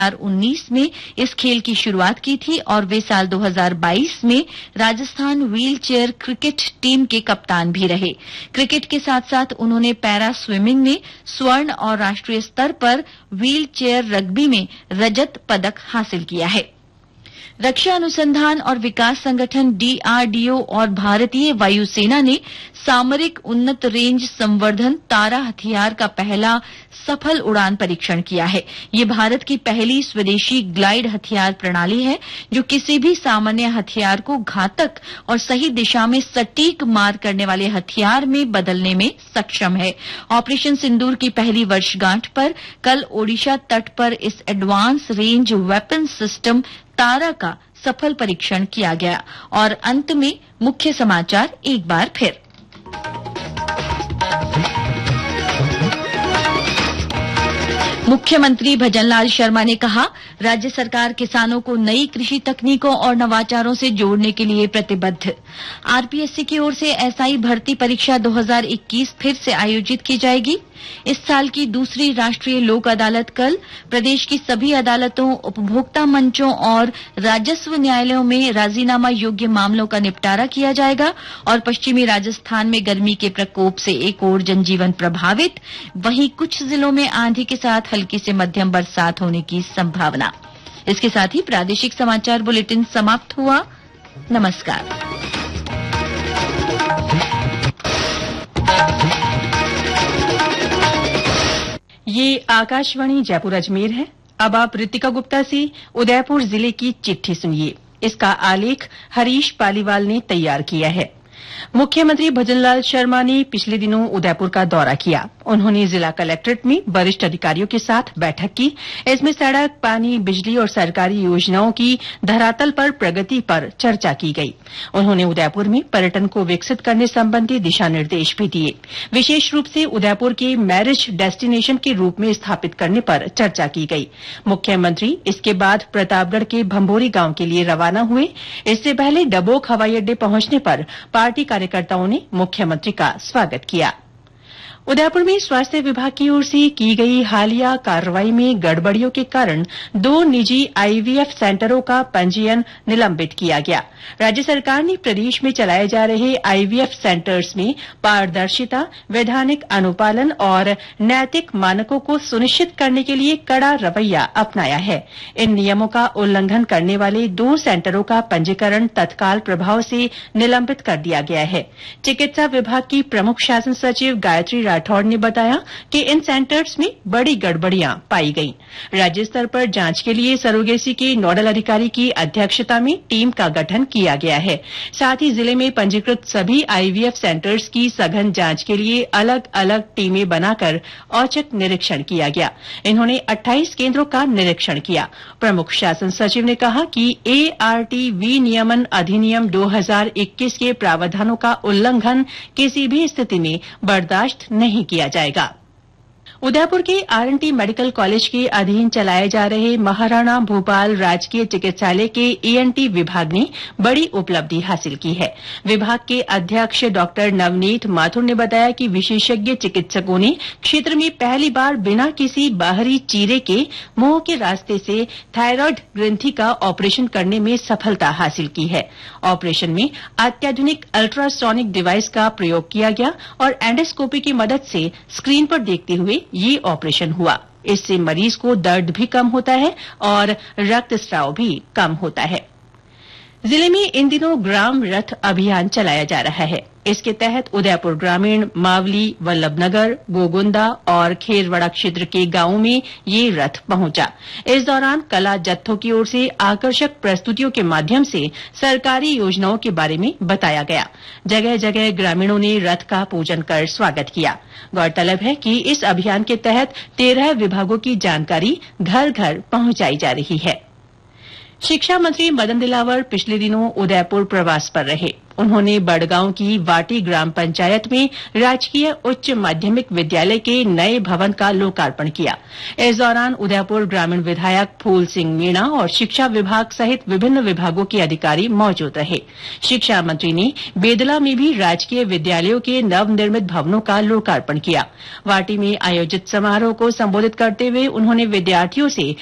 2019 में इस खेल की शुरुआत की थी और वे साल 2022 में Rajasthan wheel chair cricket team के कप्तान भी रहे। क्रिकेट के साथ साथ उन्होंने पैरा स्विमिंग में स्वर्ण और राष्ट्रीय स्तर पर व्हील चेयर रग्बी में रजत पदक हासिल किया है। रक्षा अनुसंधान और विकास संगठन डीआरडीओ और भारतीय वायुसेना ने सामरिक उन्नत रेंज संवर्धन तारा हथियार का पहला सफल उड़ान परीक्षण किया है। ये भारत की पहली स्वदेशी ग्लाइड हथियार प्रणाली है जो किसी भी सामान्य हथियार को घातक और सही दिशा में सटीक मार करने वाले हथियार में बदलने में सक्षम है। ऑपरेशन सिंदूर की पहली वर्षगांठ पर कल ओडिशा तट पर इस एडवांस रेंज वेपन सिस्टम तारा का सफल परीक्षण किया गया। और अंत में मुख्य समाचार एक बार फिर। मुख्यमंत्री भजनलाल शर्मा ने कहा, राज्य सरकार किसानों को नई कृषि तकनीकों और नवाचारों से जोड़ने के लिए प्रतिबद्ध। आरपीएससी की ओर से एसआई भर्ती परीक्षा 2021 फिर से आयोजित की जाएगी। इस साल की दूसरी राष्ट्रीय लोक अदालत कल प्रदेश की सभी अदालतों, उपभोक्ता मंचों और राजस्व न्यायालयों में राजीनामा योग्य मामलों का निपटारा किया जाएगा। और पश्चिमी राजस्थान में गर्मी के प्रकोप से एक ओर जनजीवन प्रभावित, वहीं कुछ जिलों में आंधी के साथ हल्की से मध्यम बरसात होने की संभावना। इसके साथ ही प्रादेशिक समाचार बुलेटिन समाप्त हुआ। नमस्कार। ये आकाशवाणी जयपुर अजमेर है। अब आप ऋतिका गुप्ता से उदयपुर जिले की चिट्ठी सुनिए। इसका आलेख हरीश पालीवाल ने तैयार किया है। मुख्यमंत्री भजनलाल शर्मा ने पिछले दिनों उदयपुर का दौरा किया। उन्होंने जिला कलेक्ट्रेट में वरिष्ठ अधिकारियों के साथ बैठक की। इसमें सड़क, पानी, बिजली और सरकारी योजनाओं की धरातल पर प्रगति पर चर्चा की गई। उन्होंने उदयपुर में पर्यटन को विकसित करने संबंधी दिशा निर्देश भी दिए। विशेष रूप से उदयपुर के मैरिज डेस्टिनेशन के रूप में स्थापित करने पर चर्चा की गई। मुख्यमंत्री इसके बाद प्रतापगढ़ के भंभोरी गांव के लिए रवाना हुए। इससे पहले डबोक हवाई अड्डे पहुंचने पर पार्टी कार्यकर्ताओं ने मुख्यमंत्री का स्वागत किया। उदयपुर में स्वास्थ्य विभाग की ओर से की गई हालिया कार्रवाई में गड़बड़ियों के कारण 2 निजी आईवीएफ सेंटरों का पंजीयन निलंबित किया गया। राज्य सरकार ने प्रदेश में चलाए जा रहे आईवीएफ सेंटर्स में पारदर्शिता, वैधानिक अनुपालन और नैतिक मानकों को सुनिश्चित करने के लिए कड़ा रवैया अपनाया है। इन नियमों का उल्लंघन करने वाले 2 सेंटरों का पंजीकरण तत्काल प्रभाव से निलंबित कर दिया गया है। चिकित्सा विभाग की प्रमुख शासन सचिव गायत्री राठौड़ ने बताया कि इन सेंटर्स में बड़ी गड़बड़ियां पाई गईं। राज्य स्तर पर जांच के लिए सरोगेसी के नोडल अधिकारी की अध्यक्षता में टीम का गठन किया गया है। साथ ही जिले में पंजीकृत सभी आईवीएफ सेंटर्स की सघन जांच के लिए अलग अलग टीमें बनाकर औचक निरीक्षण किया गया। इन्होंने 28 केंद्रों का निरीक्षण किया। प्रमुख शासन सचिव ने कहा कि एआरटी विनियमन अधिनियम 2021 के प्रावधानों का उल्लंघन किसी भी स्थिति में बर्दाश्त नहीं किया जाएगा। उदयपुर के आरएनटी मेडिकल कॉलेज के अधीन चलाए जा रहे महाराणा भूपाल राजकीय चिकित्सालय के ईएनटी विभाग ने बड़ी उपलब्धि हासिल की है। विभाग के अध्यक्ष डॉ नवनीत माथुर ने बताया कि विशेषज्ञ चिकित्सकों ने क्षेत्र में पहली बार बिना किसी बाहरी चीरे के मुंह के रास्ते से थायराइड ग्रंथि का ऑपरेशन करने में सफलता हासिल की है। ऑपरेशन में अत्याधुनिक अल्ट्रासोनिक डिवाइस का प्रयोग किया गया और एंडोस्कोपी की मदद से स्क्रीन पर देखते हुए ये ऑपरेशन हुआ। इससे मरीज को दर्द भी कम होता है और रक्तस्राव भी कम होता है। जिले में इन दिनों ग्राम रथ अभियान चलाया जा रहा है। इसके तहत उदयपुर ग्रामीण, मावली, वल्लभनगर, गोगुंदा और खेरवड़ा क्षेत्र के गांवों में ये रथ पहुंचा। इस दौरान कला जत्थों की ओर से आकर्षक प्रस्तुतियों के माध्यम से सरकारी योजनाओं के बारे में बताया गया। जगह जगह ग्रामीणों ने रथ का पूजन कर स्वागत किया। गौरतलब है कि इस अभियान के तहत 13 विभागों की जानकारी घर घर पहुंचाई जा रही है। शिक्षा मंत्री मदन दिलावर पिछले दिनों उदयपुर प्रवास पर रहे। उन्होंने बड़गांव की वाटी ग्राम पंचायत में राजकीय उच्च माध्यमिक विद्यालय के नए भवन का लोकार्पण किया। इस दौरान उदयपुर ग्रामीण विधायक फूल सिंह मीणा और शिक्षा विभाग सहित विभिन्न विभागों के अधिकारी मौजूद रहे। शिक्षा मंत्री ने बेदला में भी राजकीय विद्यालयों के नवनिर्मित भवनों का लोकार्पण किया। वाटी में आयोजित समारोह को संबोधित करते हुए उन्होंने विद्यार्थियों से